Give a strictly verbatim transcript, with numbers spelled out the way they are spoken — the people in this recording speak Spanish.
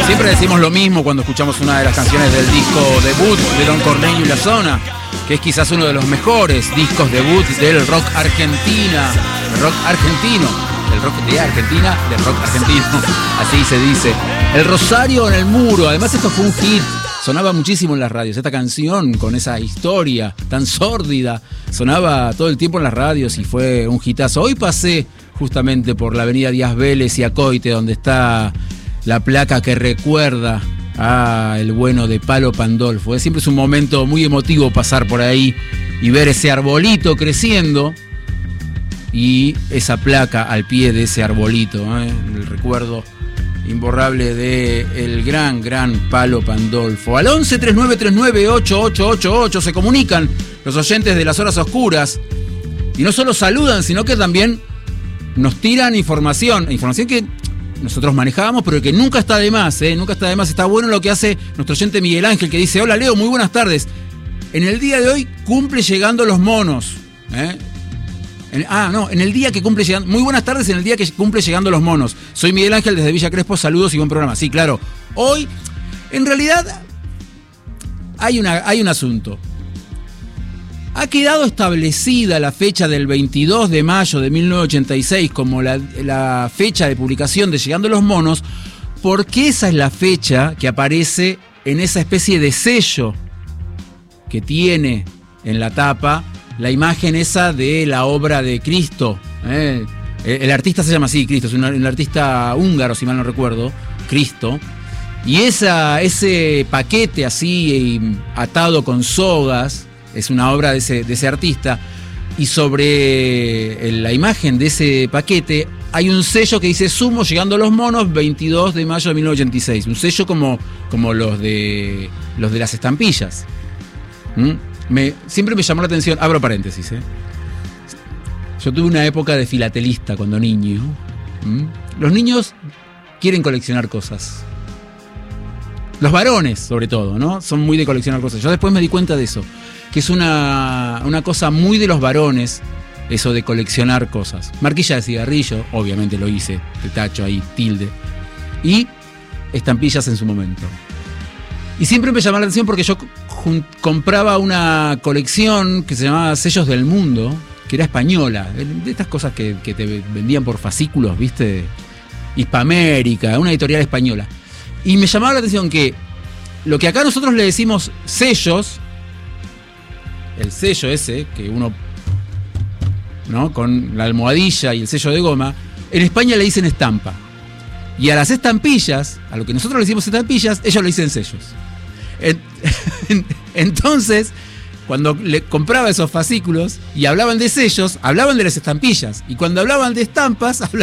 Siempre decimos lo mismo cuando escuchamos una de las canciones del disco debut de Don Cornejo y la Zona, que es quizás uno de los mejores discos debut del rock argentina, el rock argentino, del rock de Argentina, del rock argentino, así se dice. El Rosario en el Muro, además esto fue un hit, sonaba muchísimo en las radios, esta canción con esa historia tan sórdida, sonaba todo el tiempo en las radios y fue un hitazo. Hoy pasé justamente por la avenida Díaz Vélez y Acoite, donde está la placa que recuerda a el bueno de Palo Pandolfo. Siempre es un momento muy emotivo pasar por ahí y ver ese arbolito creciendo y esa placa al pie de ese arbolito, ¿eh? El recuerdo imborrable de el gran, gran Palo Pandolfo. Al once, treinta y nueve treinta y nueve, ochenta y ocho ochenta y ocho se comunican los oyentes de las horas oscuras y no solo saludan, sino que también nos tiran información, información que nosotros manejábamos, pero que nunca está de más, ¿eh? Nunca está de más. Está bueno lo que hace nuestro oyente Miguel Ángel, que dice: hola Leo, muy buenas tardes. En el día de hoy cumple llegando los monos. ¿eh? En, ah, no, en el día que cumple llegando... Muy buenas tardes en el día que cumple llegando los monos. Soy Miguel Ángel desde Villa Crespo, saludos y buen programa. Sí, claro. Hoy, en realidad, hay, una, hay un asunto. Ha quedado establecida la fecha del veintidós de mayo de mil novecientos ochenta y seis como la, la fecha de publicación de Llegando los Monos, porque esa es la fecha que aparece en esa especie de sello que tiene en la tapa la imagen esa de la obra de Cristo. ¿eh? El, el artista se llama así, Cristo, es un, un artista húngaro, si mal no recuerdo, Cristo. Y esa, ese paquete así atado con sogas es una obra de ese, de ese artista, y sobre la imagen de ese paquete hay un sello que dice Sumo Llegando los Monos, veintidós de mayo de mil novecientos ochenta y seis, un sello como, como los de los de las estampillas. ¿Mm? Me, siempre me llamó la atención, abro paréntesis, ¿eh? Yo tuve una época de filatelista cuando niño. ¿Mm? Los niños quieren coleccionar cosas. Los varones, sobre todo, ¿no? Son muy de coleccionar cosas. Yo después me di cuenta de eso, que es una, una cosa muy de los varones, eso de coleccionar cosas. Marquilla de cigarrillo, obviamente lo hice, de tacho ahí, tilde. Y estampillas en su momento. Y siempre me llamaba la atención porque yo jun- compraba una colección que se llamaba Sellos del Mundo, que era española, de estas cosas que, que te vendían por fascículos, ¿viste? Hispamérica, una editorial española. Y me llamaba la atención que lo que acá nosotros le decimos sellos, el sello ese, que uno, ¿no? Con la almohadilla y el sello de goma, en España le dicen estampa. Y a las estampillas, a lo que nosotros le decimos estampillas, ellos le dicen sellos. Entonces, cuando le compraba esos fascículos y hablaban de sellos, hablaban de las estampillas. Y cuando hablaban de estampas, hablaban